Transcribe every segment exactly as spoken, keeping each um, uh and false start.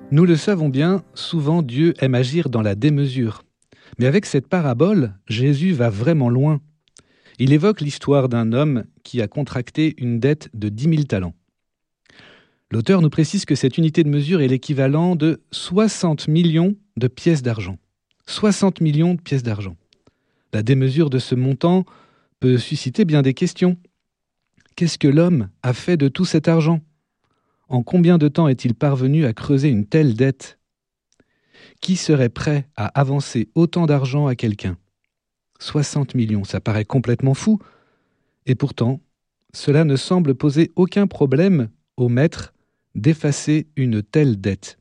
Nous le savons bien, souvent Dieu aime agir dans la démesure. Mais avec cette parabole, Jésus va vraiment loin. Il évoque l'histoire d'un homme qui a contracté une dette de dix mille talents. L'auteur nous précise que cette unité de mesure est l'équivalent de soixante millions de pièces d'argent. soixante millions de pièces d'argent. La démesure de ce montant peut susciter bien des questions. Qu'est-ce que l'homme a fait de tout cet argent ? En combien de temps est-il parvenu à creuser une telle dette ? Qui serait prêt à avancer autant d'argent à quelqu'un ? soixante millions, ça paraît complètement fou. Et pourtant, cela ne semble poser aucun problème au maître d'effacer une telle dette.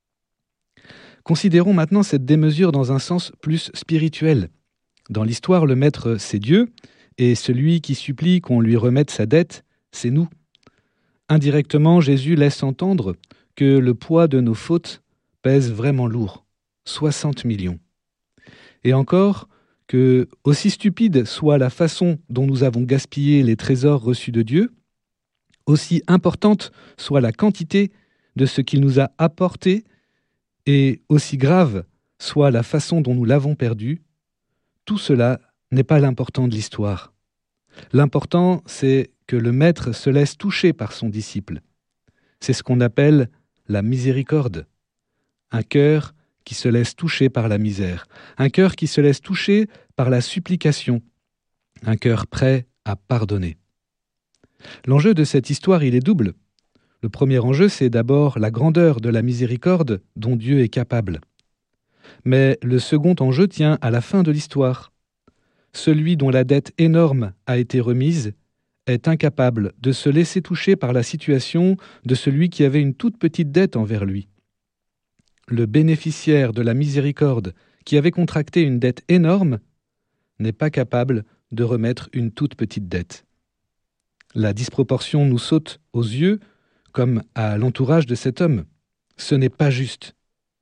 Considérons maintenant cette démesure dans un sens plus spirituel. Dans l'histoire, le maître, c'est Dieu, et celui qui supplie qu'on lui remette sa dette, c'est nous. Indirectement, Jésus laisse entendre que le poids de nos fautes pèse vraiment lourd, soixante millions. Et encore, que, aussi stupide soit la façon dont nous avons gaspillé les trésors reçus de Dieu, aussi importante soit la quantité de ce qu'il nous a apporté, et aussi grave soit la façon dont nous l'avons perdu, tout cela n'est pas l'important de l'histoire. L'important, c'est que le maître se laisse toucher par son disciple. C'est ce qu'on appelle la miséricorde. Un cœur qui se laisse toucher par la misère. Un cœur qui se laisse toucher par la supplication. Un cœur prêt à pardonner. L'enjeu de cette histoire, il est double. Le premier enjeu, c'est d'abord la grandeur de la miséricorde dont Dieu est capable. Mais le second enjeu tient à la fin de l'histoire. Celui dont la dette énorme a été remise est incapable de se laisser toucher par la situation de celui qui avait une toute petite dette envers lui. Le bénéficiaire de la miséricorde qui avait contracté une dette énorme n'est pas capable de remettre une toute petite dette. La disproportion nous saute aux yeux comme à l'entourage de cet homme. Ce n'est pas juste.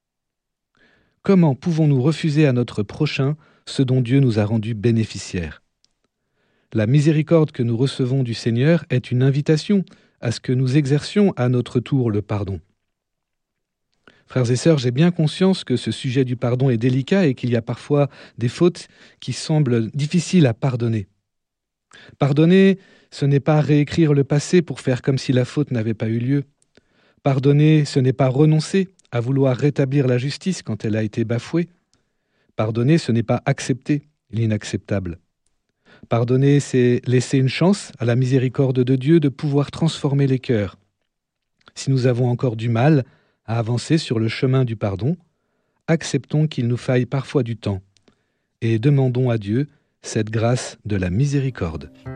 Comment pouvons-nous refuser à notre prochain ce dont Dieu nous a rendus bénéficiaires ? La miséricorde que nous recevons du Seigneur est une invitation à ce que nous exercions à notre tour le pardon. Frères et sœurs, j'ai bien conscience que ce sujet du pardon est délicat et qu'il y a parfois des fautes qui semblent difficiles à pardonner. Pardonner, ce n'est pas réécrire le passé pour faire comme si la faute n'avait pas eu lieu. Pardonner, ce n'est pas renoncer à vouloir rétablir la justice quand elle a été bafouée. Pardonner, ce n'est pas accepter l'inacceptable. Pardonner, c'est laisser une chance à la miséricorde de Dieu de pouvoir transformer les cœurs. Si nous avons encore du mal à avancer sur le chemin du pardon, acceptons qu'il nous faille parfois du temps et demandons à Dieu cette grâce de la miséricorde.